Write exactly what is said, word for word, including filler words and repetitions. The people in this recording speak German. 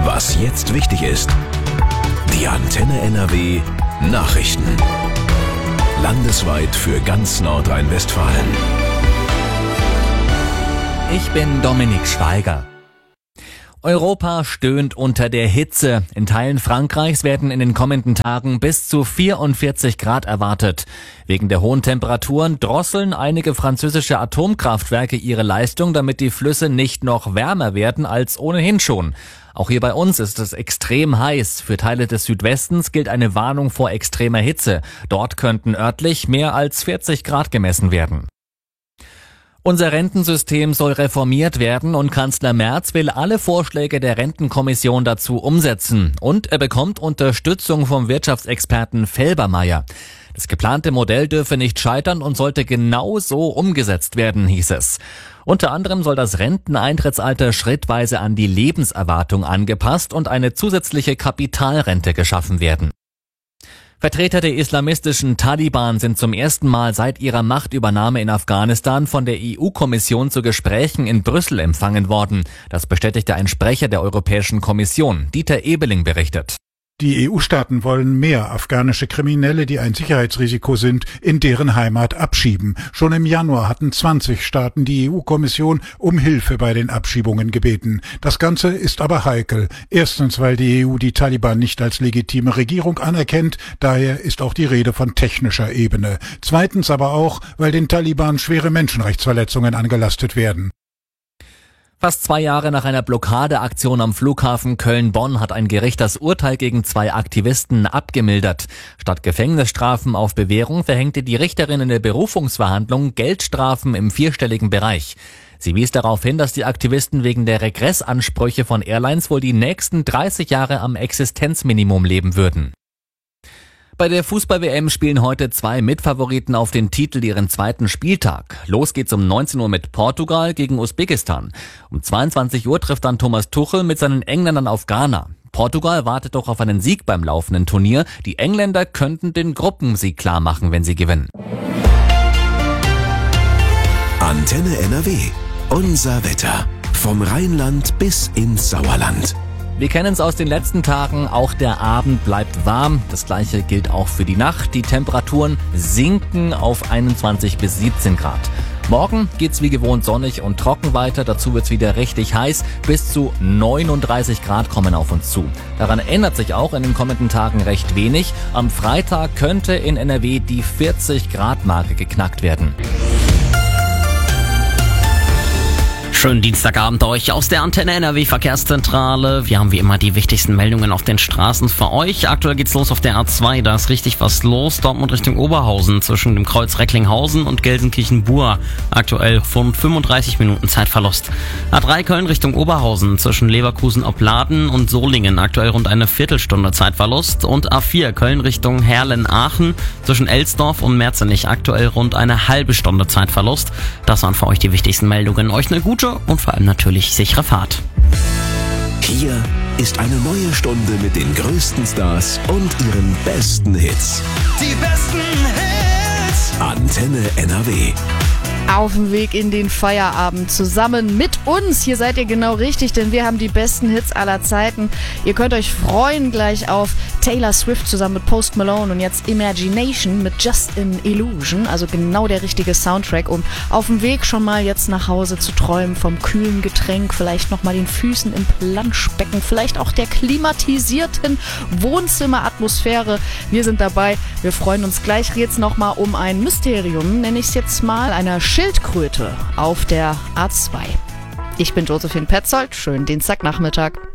Was jetzt wichtig ist. Die Antenne N R W Nachrichten. Landesweit für ganz Nordrhein-Westfalen. Ich bin Dominik Schweiger. Europa stöhnt unter der Hitze. In Teilen Frankreichs werden in den kommenden Tagen bis zu vierundvierzig Grad erwartet. Wegen der hohen Temperaturen drosseln einige französische Atomkraftwerke ihre Leistung, damit die Flüsse nicht noch wärmer werden als ohnehin schon. Auch hier bei uns ist es extrem heiß. Für Teile des Südwestens gilt eine Warnung vor extremer Hitze. Dort könnten örtlich mehr als vierzig Grad gemessen werden. Unser Rentensystem soll reformiert werden und Kanzler Merz will alle Vorschläge der Rentenkommission dazu umsetzen. Und er bekommt Unterstützung vom Wirtschaftsexperten Felbermayr. Das geplante Modell dürfe nicht scheitern und sollte genau so umgesetzt werden, hieß es. Unter anderem soll das Renteneintrittsalter schrittweise an die Lebenserwartung angepasst und eine zusätzliche Kapitalrente geschaffen werden. Vertreter der islamistischen Taliban sind zum ersten Mal seit ihrer Machtübernahme in Afghanistan von der E U-Kommission zu Gesprächen in Brüssel empfangen worden. Das bestätigte ein Sprecher der Europäischen Kommission. Dieter Ebeling berichtet. Die E U-Staaten wollen mehr afghanische Kriminelle, die ein Sicherheitsrisiko sind, in deren Heimat abschieben. Schon im Januar hatten zwanzig Staaten die E U-Kommission um Hilfe bei den Abschiebungen gebeten. Das Ganze ist aber heikel. Erstens, weil die E U die Taliban nicht als legitime Regierung anerkennt. Daher ist auch die Rede von technischer Ebene. Zweitens aber auch, weil den Taliban schwere Menschenrechtsverletzungen angelastet werden. Fast zwei Jahre nach einer Blockadeaktion am Flughafen Köln-Bonn hat ein Gericht das Urteil gegen zwei Aktivisten abgemildert. Statt Gefängnisstrafen auf Bewährung verhängte die Richterin in der Berufungsverhandlung Geldstrafen im vierstelligen Bereich. Sie wies darauf hin, dass die Aktivisten wegen der Regressansprüche von Airlines wohl die nächsten dreißig Jahre am Existenzminimum leben würden. Bei der Fußball-W M spielen heute zwei Mitfavoriten auf den Titel ihren zweiten Spieltag. Los geht's um neunzehn Uhr mit Portugal gegen Usbekistan. Um zweiundzwanzig Uhr trifft dann Thomas Tuchel mit seinen Engländern auf Ghana. Portugal wartet doch auf einen Sieg beim laufenden Turnier. Die Engländer könnten den Gruppensieg klar machen, wenn sie gewinnen. Antenne N R W. Unser Wetter. Vom Rheinland bis ins Sauerland. Wir kennen es aus den letzten Tagen, auch der Abend bleibt warm. Das gleiche gilt auch für die Nacht. Die Temperaturen sinken auf einundzwanzig bis siebzehn Grad. Morgen geht's wie gewohnt sonnig und trocken weiter. Dazu wird's wieder richtig heiß. Bis zu neununddreißig Grad kommen auf uns zu. Daran ändert sich auch in den kommenden Tagen recht wenig. Am Freitag könnte in N R W die vierzig Grad Marke geknackt werden. Schönen Dienstagabend euch aus der Antenne N R W Verkehrszentrale. Wir haben wie immer die wichtigsten Meldungen auf den Straßen für euch. Aktuell geht's los auf der A zwei, da ist richtig was los. Dortmund Richtung Oberhausen zwischen dem Kreuz Recklinghausen und Gelsenkirchen-Buhr. Aktuell rund fünfunddreißig Minuten Zeitverlust. A drei Köln Richtung Oberhausen zwischen Leverkusen-Opladen und Solingen. Aktuell rund eine Viertelstunde Zeitverlust. Und A vier Köln Richtung Herlen-Aachen zwischen Elsdorf und Merzenich. Aktuell rund eine halbe Stunde Zeitverlust. Das waren für euch die wichtigsten Meldungen. Euch eine gute und vor allem natürlich sichere Fahrt. Hier ist eine neue Stunde mit den größten Stars und ihren besten Hits. Die besten Hits. Antenne N R W. Auf dem Weg in den Feierabend zusammen mit uns. Hier seid ihr genau richtig, denn wir haben die besten Hits aller Zeiten. Ihr könnt euch freuen gleich auf Taylor Swift zusammen mit Post Malone und jetzt Imagination mit Just an Illusion. Also genau der richtige Soundtrack, um auf dem Weg schon mal jetzt nach Hause zu träumen vom kühlen Getränk, vielleicht nochmal den Füßen im Planschbecken, vielleicht auch der klimatisierten Wohnzimmeratmosphäre. Wir sind dabei. Wir freuen uns gleich jetzt nochmal um ein Mysterium, nenne ich es jetzt mal, einer Schildkröte auf der A zwei. Ich bin Josephine Petzold. Schönen Dienstagnachmittag.